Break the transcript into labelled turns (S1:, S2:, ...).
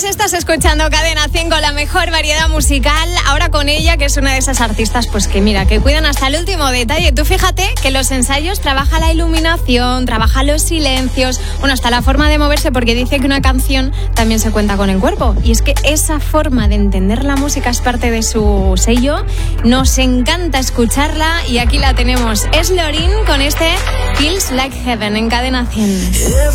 S1: Pues estás escuchando Cadena 100 con la mejor variedad musical. Ahora con ella, que es una de esas artistas, pues que mira, que cuidan hasta el último detalle. Tú fíjate que en los ensayos trabaja la iluminación, trabaja los silencios, bueno, hasta la forma de moverse, porque dice que una canción también se cuenta con el cuerpo. Y es que esa forma de entender la música es parte de su sello. Nos encanta escucharla y aquí la tenemos. Es Lorin con este Feels Like Heaven en Cadena 100.